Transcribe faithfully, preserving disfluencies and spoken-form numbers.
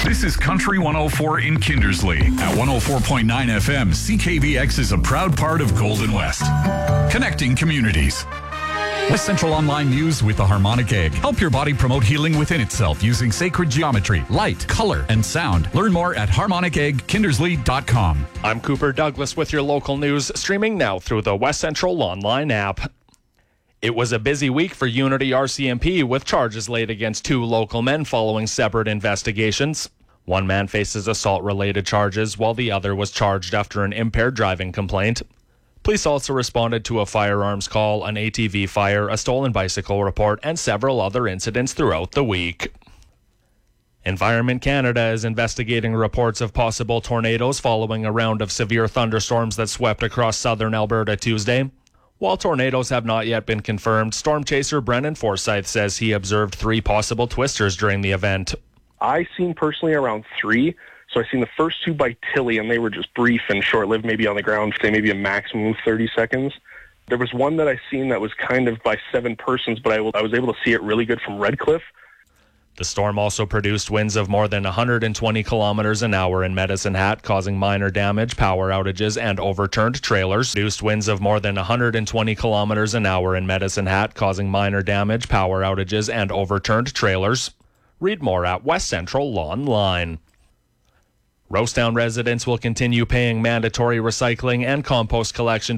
This is Country one oh four in Kindersley. At one oh four point nine F M, C K V X is a proud part of Golden West. Connecting communities. West Central Online News with the Harmonic Egg. Help your body promote healing within itself using sacred geometry, light, color, and sound. Learn more at harmonic egg kindersley dot com. I'm Cooper Douglas with your local news, streaming now through the West Central Online app. It was a busy week for Unity R C M P with charges laid against two local men following separate investigations. One man faces assault-related charges while the other was charged after an impaired driving complaint. Police also responded to a firearms call, an A T V fire, a stolen bicycle report, and several other incidents throughout the week. Environment Canada is investigating reports of possible tornadoes following a round of severe thunderstorms that swept across southern Alberta Tuesday. While tornadoes have not yet been confirmed, storm chaser Brennan Forsyth says he observed three possible twisters during the event. I seen personally around three. So I seen the first two by Tilly, and they were just brief and short-lived, maybe on the ground, say maybe a maximum of thirty seconds. There was one that I seen that was kind of by seven persons, but I, I was able to see it really good from Redcliffe. The storm also produced winds of more than one hundred twenty kilometers an hour in Medicine Hat, causing minor damage, power outages, and overturned trailers. Produced winds of more than one hundred twenty kilometers an hour in Medicine Hat, causing minor damage, power outages, and overturned trailers. Read more at West Central Online. Rosedown residents will continue paying mandatory recycling and compost collection